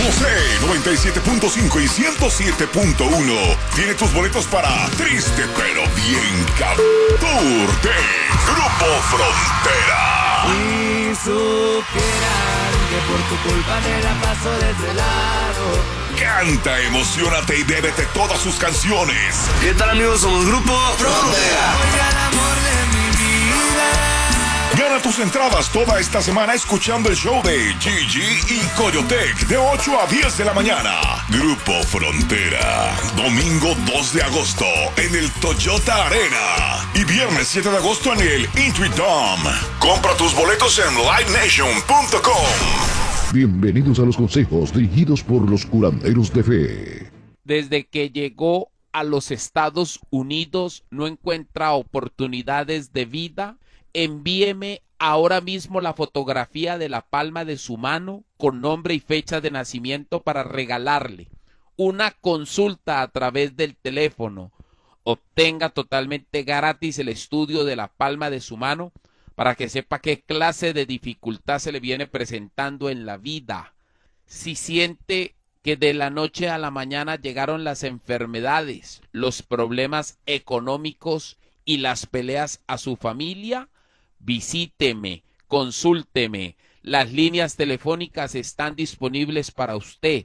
José 97.5 y 107.1 tiene tus boletos para Triste pero bien Tour de Grupo Frontera. Y supieran que por tu culpa me la paso desvelado. Canta, emocionate y bébete todas sus canciones. ¿Qué tal, amigos? Somos Grupo Frontera. Oiga, el amor de mi vida. Gana tus entradas toda esta semana escuchando el show de Gigi y Coyotec de 8 a 10 de la mañana. Grupo Frontera, domingo 2 de agosto en el Toyota Arena y viernes 7 de agosto en el Intuit Dome. Compra tus boletos en livenation.com. Bienvenidos a los consejos dirigidos por los curanderos de fe. Desde que llegó a los Estados Unidos no encuentra oportunidades de vida. Envíeme ahora mismo la fotografía de la palma de su mano con nombre y fecha de nacimiento para regalarle una consulta a través del teléfono. Obtenga totalmente gratis el estudio de la palma de su mano para que sepa qué clase de dificultad se le viene presentando en la vida. Si siente que de la noche a la mañana llegaron las enfermedades, los problemas económicos y las peleas a su familia, visíteme, consúlteme. Las líneas telefónicas están disponibles para usted.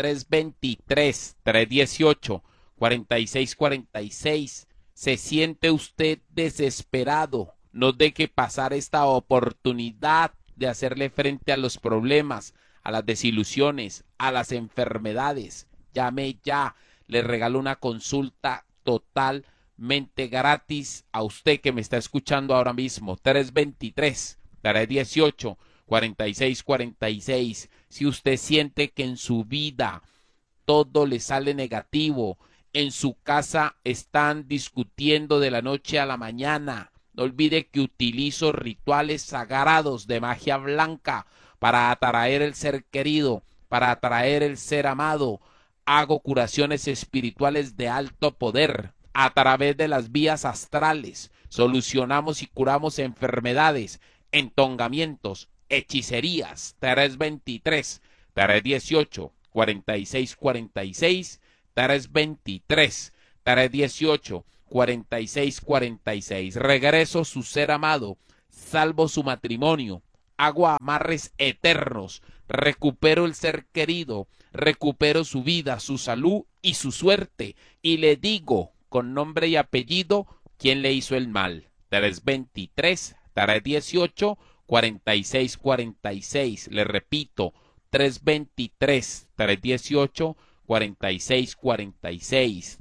323-318-4646. ¿Se siente usted desesperado? No deje pasar esta oportunidad de hacerle frente a los problemas, a las desilusiones, a las enfermedades. Llame ya, le regalo una consulta totalmente gratis a usted que me está escuchando ahora mismo. 323-318-4646. Si usted siente que en su vida todo le sale negativo, en su casa están discutiendo de la noche a la mañana, no olvide que utilizo rituales sagrados de magia blanca para atraer el ser querido, para atraer el ser amado. Hago curaciones espirituales de alto poder a través de las vías astrales. Solucionamos y curamos enfermedades, entongamientos, hechicerías. 323-318-4646. 323-318-4646. Regreso su ser amado, salvo su matrimonio, hago amarres eternos, recupero el ser querido, recupero su vida, su salud y su suerte, y le digo con nombre y apellido quién le hizo el mal. 323-318-4646. Le repito, 323-318-4646.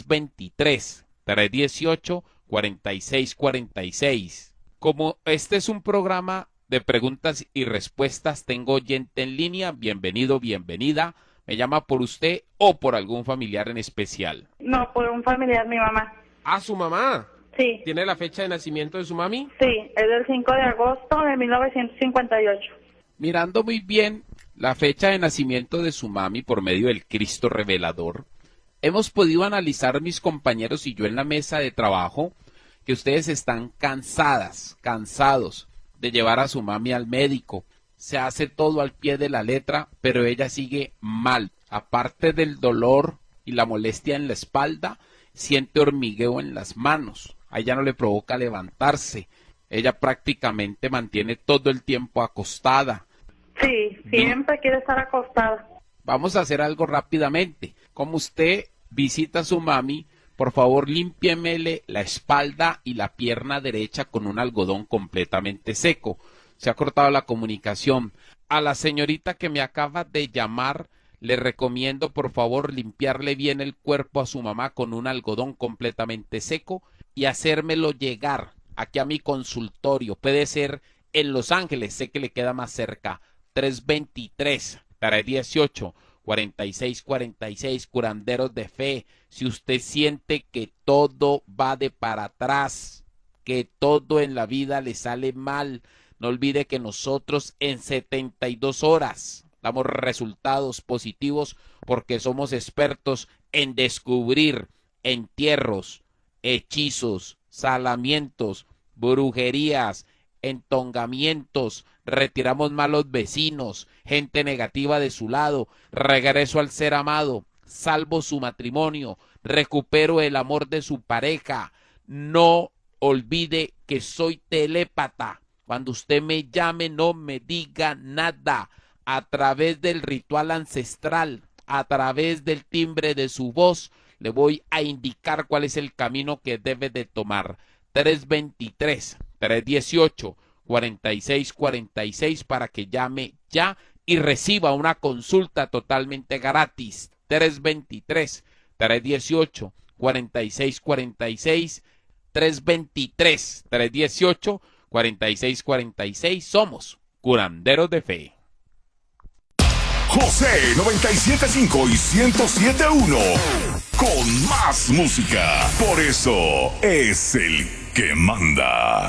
323-318-4646. Como este es un programa de preguntas y respuestas, tengo oyente en línea. Bienvenido, bienvenida. ¿Me llama por usted o por algún familiar en especial? No, por un familiar, mi mamá. ¿Ah, su mamá? Sí. ¿Tiene la fecha de nacimiento de su mami? Sí, es del 5 de agosto de 1958. Mirando muy bien la fecha de nacimiento de su mami por medio del Cristo revelador, hemos podido analizar, mis compañeros y yo, en la mesa de trabajo, que ustedes están cansados de llevar a su mami al médico. Se hace todo al pie de la letra, pero ella sigue mal. Aparte del dolor y la molestia en la espalda, siente hormigueo en las manos. A ella no le provoca levantarse. Ella prácticamente mantiene todo el tiempo acostada. Sí, siempre quiere estar acostada. Vamos a hacer algo rápidamente. Como usted visita a su mami, por favor límpiemele la espalda y la pierna derecha con un algodón completamente seco. Se ha cortado la comunicación. A la señorita que me acaba de llamar, le recomiendo por favor limpiarle bien el cuerpo a su mamá con un algodón completamente seco y hacérmelo llegar aquí a mi consultorio. Puede ser en Los Ángeles, sé que le queda más cerca. 323-318-4646, curanderos de fe. Si usted siente que todo va de para atrás, que todo en la vida le sale mal, no olvide que nosotros en 72 horas damos resultados positivos porque somos expertos en descubrir entierros, hechizos, salamientos, brujerías, entongamientos, retiramos malos vecinos, gente negativa de su lado, regreso al ser amado, salvo su matrimonio, recupero el amor de su pareja. No olvide que soy telépata. Cuando usted me llame, no me diga nada. A través del ritual ancestral, a través del timbre de su voz, le voy a indicar cuál es el camino que debe de tomar. 323-318-4646 para que llame ya y reciba una consulta totalmente gratis. 323-318-4646. 323-318-4646. Somos curanderos de fe. José 97.5 y 107.1 con más música. Por eso es el que manda.